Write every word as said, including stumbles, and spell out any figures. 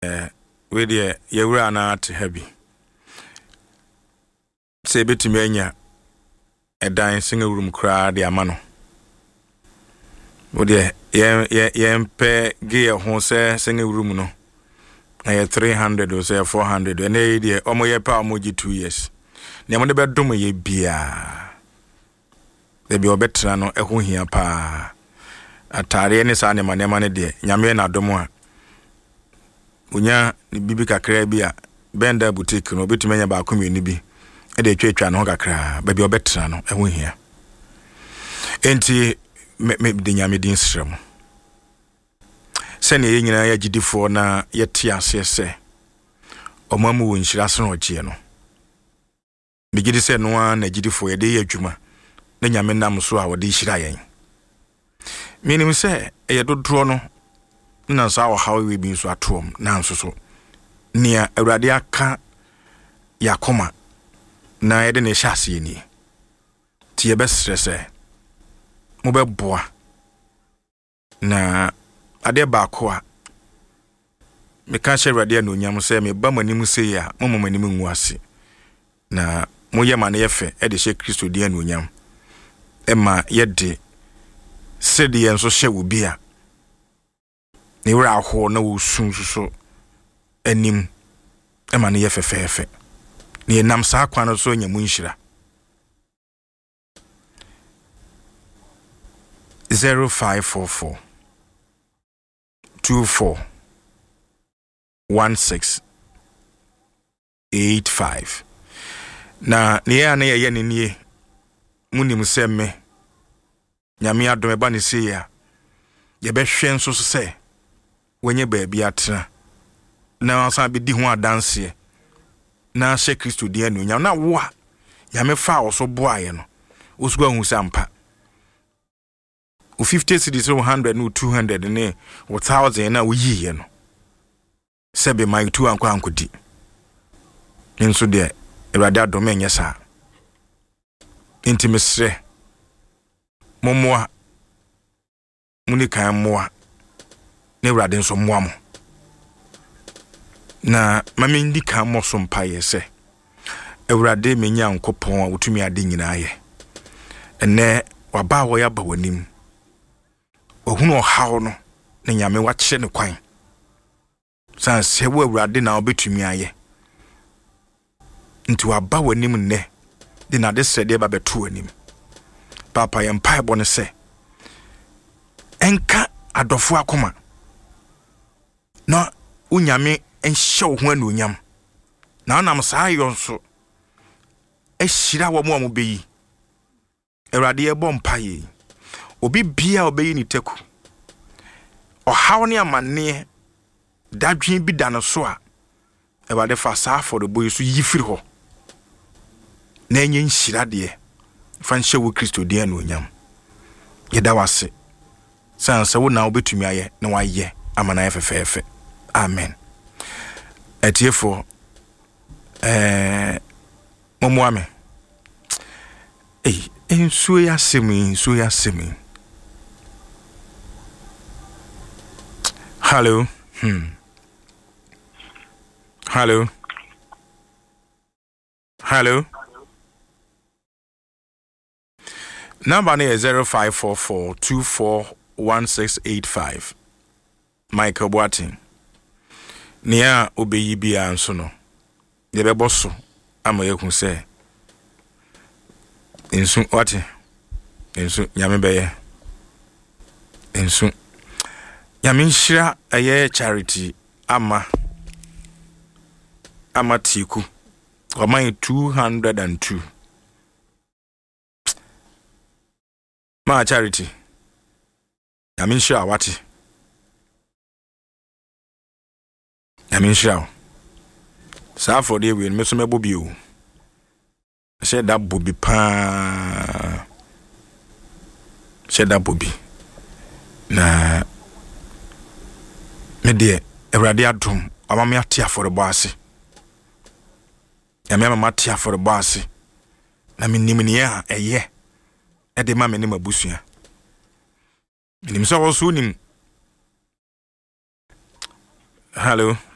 eh we de yewura na at heavy say betimi anya edan single room kra de amano wo de ye ye mpe ge ho se single room no na three hundred or say four hundred and e de omo ye pa omoji two years ne mo de bedom ye bia de bi obetra no eho hia pa atare ne sa ne manema ne de nyame na dom a unya ni bibi kakra bi a benda boutique no betumi anya ba komuni bi e de twetwa no kakra ba bi obetra no eho hia enti me me de nyame din srem sene ye nyina ya gidifo na ye ti ase se omamu wo nhyira so no gie no me gidi se no na gidifo ye de ye adwuma na nyame nam so a wo de hyira yen minim se ye dodro no na sa wo hawe we bi so atom na nso so nia awurade aka yakoma na ye de ne hyase ni ti ye besre se mo be boa na ade ba ko a me kan hye awurade na onyam se me ba manim se ya mo manim ngu ase na mo ye ma na ye fe e de hye Kristo di na onyam e ma ye de se de enso hye wo bia ne wura ho na wo sun so anim e ma na ye fe fe fe ne nam sa kwa no so nyamu nhyira zero five four four two four one six eight five na ne ya na ye ne nie munim semme nyame adome ba ne se ya ye be hwe nso so se wenye ba bia atena na asan be di ho adanse na hye Kristo di anu nya na wo a ya me fa oso boaye no osugo hu sampa o fifty cities one hundred no two hundred ne one thousand na wo yiye no sebe mai two ankwa ankodi nso de Awurade adome nya sa intimesre momoa muni kan moa ne Awurade nso moa mo na mame ndi kan mo so mpa ye se Awurade menya nkopon a wotumi ade nyina ye ene waba wo ya ba wanim ohunu hawo no ne nyame wache ne kwan san se wo Awurade na obetumi aye nti waba wanim ne de na de sede ba beto anim papa ye mpa ebo ne se enka adofo akoma no unyame enhye wo ho anuonyam na onam saa yo nso ehira wo mo amubeyi Awurade ye bɔ mpa ye obi bia obeyi ni teku ohaw ne amane dadwen bi da no so a Awurade fa saa for the boy so yifiri ho na enye nhira de fa nhye wo Kristo de anuonyam yeda wase sanse wo na obetumi aye na waye amana efefefe amen etiefo eh momoame eh enso ya semi so ya semi hello hmm hello hello number is zero five four four two four one six eight five Michael Boating nia obeyi bia anso no ye bebo so ama ye hu se ensu wate ensu nyame beye ensu nyame nhira aye charity ama ama tiku oman two hundred and two ma charity nyame nhira wate nyame nhira sa for the we me so mebo bi o she da bobi pa she da bobi na me de Awurade adom amame ate aforebo ase nyame amama ate aforebo ase na me nimni a eye e de ma me ne mabusua nim so wo so nim hello